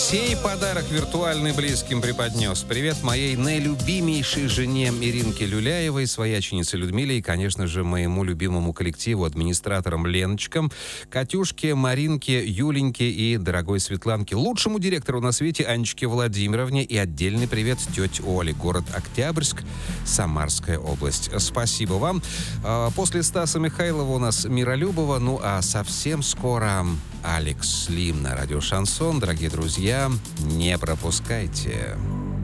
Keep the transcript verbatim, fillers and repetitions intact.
Сей подарок виртуальный близким преподнес. Привет моей наилюбимейшей жене Иринке Люляевой, свояченице Людмиле и, конечно же, моему любимому коллективу, администраторам Леночкам, Катюшке, Маринке, Юленьке и дорогой Светланке, лучшему директору на свете Анечке Владимировне и отдельный привет тете Оле, город Октябрьск, Самарская область. Спасибо вам. После Стаса Михайлова у нас Миролюбова, ну а совсем скоро Алекс Слим на радио Шансон. Дорогие друзья, не пропускайте.